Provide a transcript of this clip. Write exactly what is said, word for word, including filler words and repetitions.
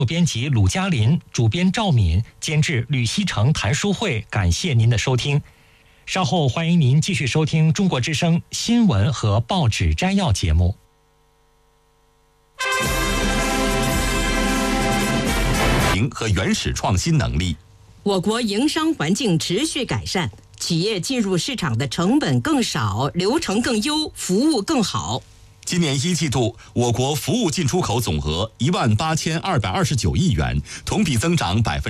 编辑鲁嘉林，主编赵敏，监制吕希成、谭书慧。感谢您的收听。稍后欢迎您继续收听中国之声新闻和报纸摘要节目。 和原始创新能力， 我国营商环境持续改善，企业进入市场的成本更少，流程更优，服务更好。 今年一季度，我国服务进出口总额一万八千二百二十九亿元，同比增长百分。